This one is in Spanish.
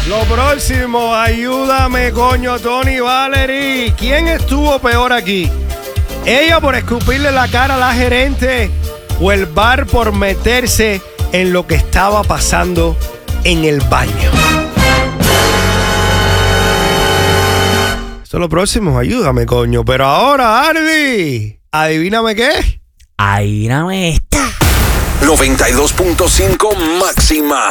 Lo próximo, ayúdame, coño, Tony Valerie. ¿Quién estuvo peor aquí? ¿Ella por escupirle la cara a la gerente o el bar por meterse en lo que estaba pasando en el baño? Eso es lo próximo, ayúdame, coño. Pero ahora, Arby, adivíname qué. Adivíname esta. 92.5 máxima.